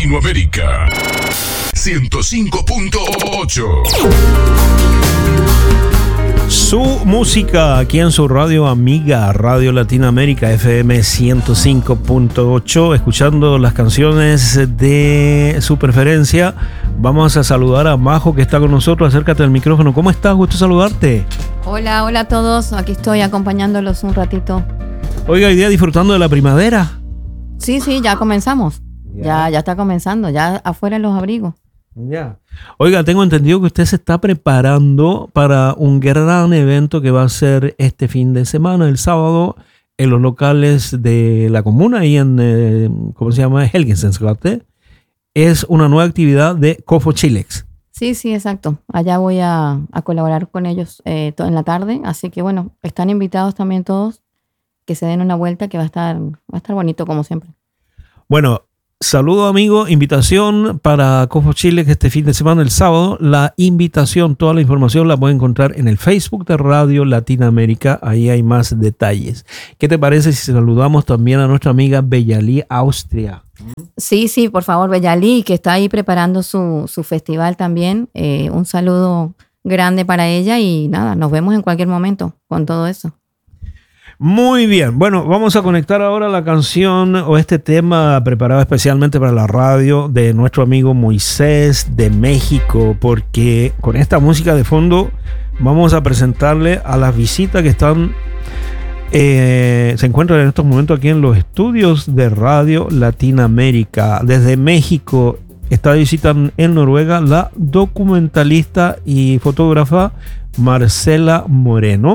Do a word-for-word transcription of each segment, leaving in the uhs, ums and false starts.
Latinoamérica. ciento cinco punto ocho. Su música aquí en su radio amiga, Radio Latinoamérica F M ciento cinco punto ocho, escuchando las canciones de su preferencia. Vamos a saludar a Majo, que está con nosotros. Acércate al micrófono. ¿Cómo estás? Gusto saludarte. Hola, hola a todos. Aquí estoy acompañándolos un ratito. Oiga, hoy día disfrutando de la primavera. Sí, sí, ya comenzamos. Ya, ya, ya está comenzando. Ya afuera en los abrigos. Ya. Oiga, tengo entendido que usted se está preparando para un gran evento que va a ser este fin de semana, el sábado, en los locales de la comuna, ahí en, eh, ¿cómo se llama? Helgensensgate. Es una nueva actividad de Cofo Chilex. Sí, sí, exacto. Allá voy a, a colaborar con ellos eh, en la tarde. Así que bueno, están invitados también todos que se den una vuelta, que va a estar, va a estar bonito como siempre. Bueno, saludo amigo, invitación para Cofo Chile que este fin de semana, el sábado. La invitación, toda la información la pueden encontrar en el Facebook de Radio Latinoamérica. Ahí hay más detalles. ¿Qué te parece si saludamos también a nuestra amiga Bellali Austria? Sí, sí, por favor, Bellali, que está ahí preparando su, su festival también. Eh, un saludo grande para ella y nada, nos vemos en cualquier momento con todo eso. Muy bien, bueno, vamos a conectar ahora la canción o este tema preparado especialmente para la radio de nuestro amigo Moisés de México, porque con esta música de fondo vamos a presentarle a las visitas que están, eh, se encuentran en estos momentos aquí en los estudios de Radio Latinoamérica. Desde México está de visita en Noruega la documentalista y fotógrafa Marcela Moreno.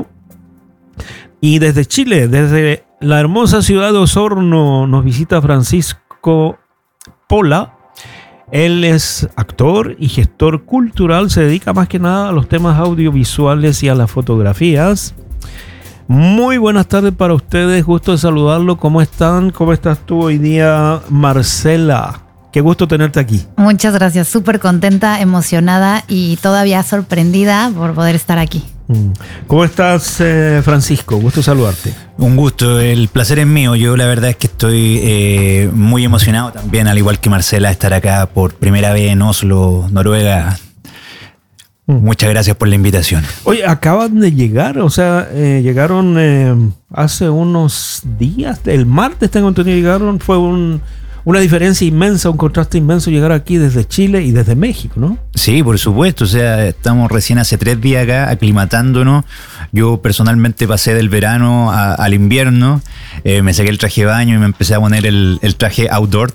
Y desde Chile, desde la hermosa ciudad de Osorno, nos visita Francisco Pola. Él es actor y gestor cultural, se dedica más que nada a los temas audiovisuales y a las fotografías. Muy buenas tardes para ustedes, gusto de saludarlo. ¿Cómo están? ¿Cómo estás tú hoy día, Marcela? Qué gusto tenerte aquí. Muchas gracias, súper contenta, emocionada y todavía sorprendida por poder estar aquí. ¿Cómo estás, eh, Francisco? Gusto saludarte. Un gusto, el placer es mío. Yo la verdad es que estoy eh, muy emocionado también, al igual que Marcela, estar acá por primera vez en Oslo, Noruega. Mm. Muchas gracias por la invitación. Oye, acaban de llegar, o sea, eh, llegaron eh, hace unos días, el martes tengo entendido, llegaron, fue un... Una diferencia inmensa, un contraste inmenso llegar aquí desde Chile y desde México, ¿no? Sí, por supuesto. O sea, estamos recién hace tres días acá aclimatándonos. Yo personalmente pasé del verano a, al invierno. Eh, me saqué el traje de baño y me empecé a poner el, el traje outdoor.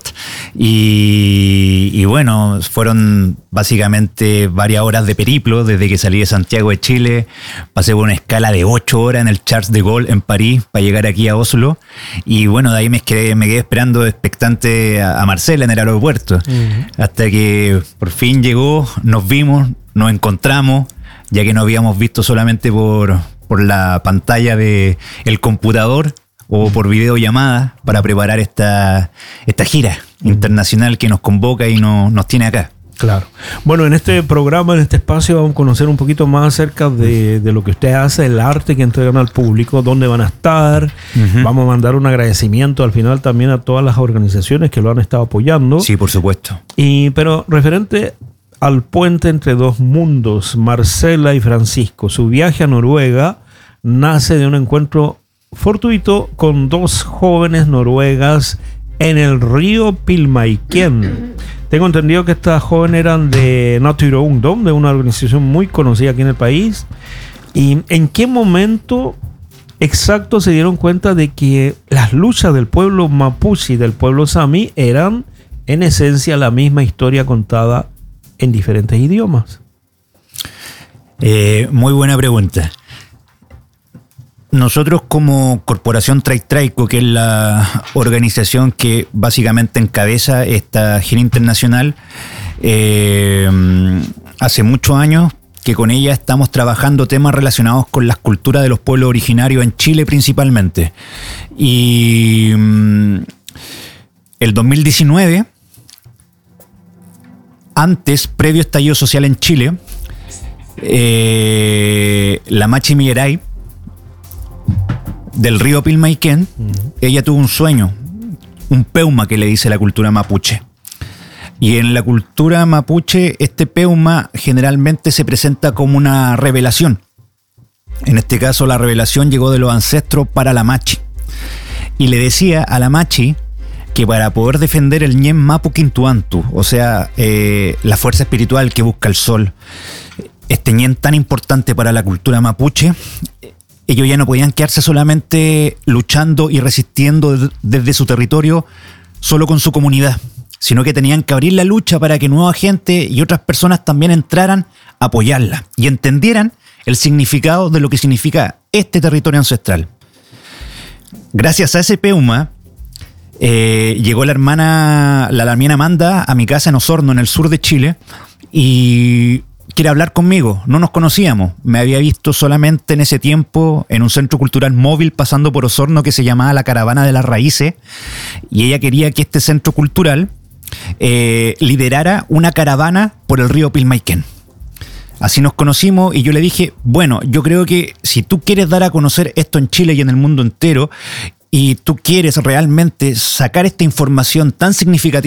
Y, y bueno, fueron básicamente varias horas de periplo desde que salí de Santiago de Chile. Pasé por una escala de ocho horas en el Charles de Gaulle en París para llegar aquí a Oslo. Y bueno, de ahí me quedé, me quedé esperando expectante a Marcela en el aeropuerto, uh-huh. Hasta que por fin llegó, nos vimos, nos encontramos, ya que nos habíamos visto solamente por, por la pantalla de el computador o por videollamada para preparar esta, esta gira uh-huh. internacional que nos convoca y no, nos tiene acá. Claro. Bueno, en este programa, en este espacio, vamos a conocer un poquito más acerca de, de lo que usted hace, el arte que entregan al público, dónde van a estar. Uh-huh. Vamos a mandar un agradecimiento al final también a todas las organizaciones que lo han estado apoyando. Sí, por supuesto. Y, pero referente al puente entre dos mundos, Marcela y Francisco, su viaje a Noruega nace de un encuentro fortuito con dos jóvenes noruegas en el río Pilmaiquén. Tengo entendido que estas jóvenes eran de Natur og Ungdom, de una organización muy conocida aquí en el país. ¿Y en qué momento exacto se dieron cuenta de que las luchas del pueblo mapuche y del pueblo sami eran en esencia la misma historia contada en diferentes idiomas? Eh, muy buena pregunta. Nosotros como Corporación Traitraico, que es la organización que básicamente encabeza esta gira internacional, eh, hace muchos años que con ella estamos trabajando temas relacionados con las culturas de los pueblos originarios en Chile principalmente. Y el dos mil diecinueve, antes, previo estallido social en Chile, eh, la Machi Milleray del río Pilmaiquén, uh-huh. ella tuvo un sueño, un peuma que le dice la cultura mapuche. Y en la cultura mapuche, este peuma generalmente se presenta como una revelación. En este caso, la revelación llegó de los ancestros para la machi. Y le decía a la machi que para poder defender el ñem mapu quintuantu, o sea, eh, la fuerza espiritual que busca el sol, este ñem tan importante para la cultura mapuche, ellos ya no podían quedarse solamente luchando y resistiendo desde su territorio solo con su comunidad, sino que tenían que abrir la lucha para que nueva gente y otras personas también entraran a apoyarla y entendieran el significado de lo que significa este territorio ancestral. Gracias a ese peuma, eh, llegó la hermana, la lamina Amanda, a mi casa en Osorno, en el sur de Chile, y quiere hablar conmigo. No nos conocíamos. Me había visto solamente en ese tiempo en un centro cultural móvil pasando por Osorno que se llamaba La Caravana de las Raíces, y ella quería que este centro cultural eh, liderara una caravana por el río Pilmaiquén. Así nos conocimos y yo le dije, bueno, yo creo que si tú quieres dar a conocer esto en Chile y en el mundo entero, y tú quieres realmente sacar esta información tan significativa